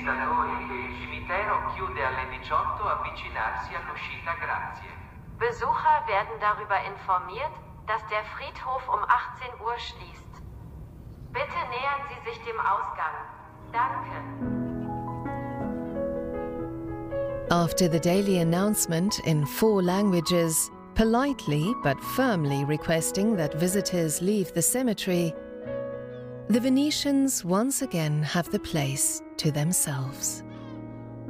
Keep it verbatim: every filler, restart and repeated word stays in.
visitatori che il cimitero chiude alle diciotto avvicinarsi all'uscita grazie. Besucher werden darüber informiert, dass der Friedhof um achtzehn Uhr schließt. Bitte nähern Sie sich dem Ausgang. Danke. After the daily announcement in four languages, politely but firmly requesting that visitors leave the cemetery, the Venetians once again have the place to themselves.